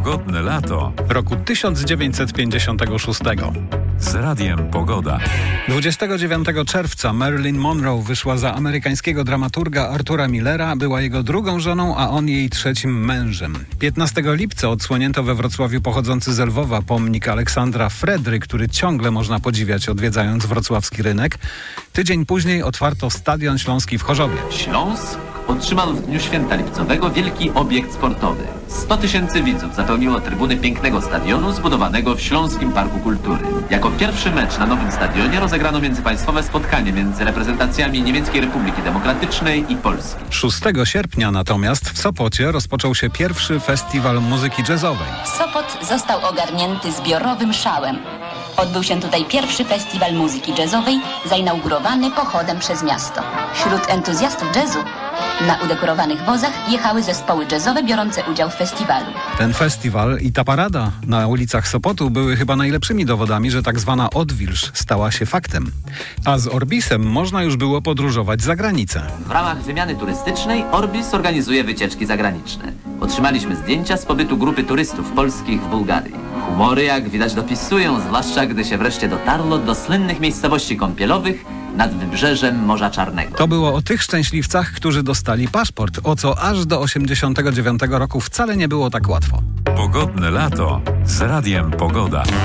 Pogodne lato roku 1956. z Radiem Pogoda. 29 czerwca Marilyn Monroe wyszła za amerykańskiego dramaturga Artura Millera, była jego drugą żoną, a on jej trzecim mężem. 15 lipca odsłonięto we Wrocławiu pochodzący z Lwowa pomnik Aleksandra Fredry, który ciągle można podziwiać, odwiedzając wrocławski rynek. Tydzień później otwarto Stadion Śląski w Chorzowie. Śląsk otrzymał w dniu święta lipcowego wielki obiekt sportowy. 100 000 widzów zapełniło trybuny pięknego stadionu zbudowanego w Śląskim Parku Kultury. Jako pierwszy mecz na nowym stadionie rozegrano międzypaństwowe spotkanie między reprezentacjami Niemieckiej Republiki Demokratycznej i Polski. 6 sierpnia natomiast w Sopocie rozpoczął się pierwszy festiwal muzyki jazzowej. Sopot został ogarnięty zbiorowym szałem. Odbył się tutaj pierwszy festiwal muzyki jazzowej, zainaugurowany pochodem przez miasto. Wśród entuzjastów jazzu na udekorowanych wozach jechały zespoły jazzowe biorące udział w festiwalu. Ten festiwal i ta parada na ulicach Sopotu były chyba najlepszymi dowodami, że tak zwana odwilż stała się faktem. A z Orbisem można już było podróżować za granicę. W ramach wymiany turystycznej Orbis organizuje wycieczki zagraniczne. Otrzymaliśmy zdjęcia z pobytu grupy turystów polskich w Bułgarii. Humory, jak widać, dopisują, zwłaszcza gdy się wreszcie dotarło do słynnych miejscowości kąpielowych nad wybrzeżem Morza Czarnego. To było o tych szczęśliwcach, którzy dostali paszport, o co aż do 89 roku wcale nie było tak łatwo. Pogodne lato z Radiem Pogoda.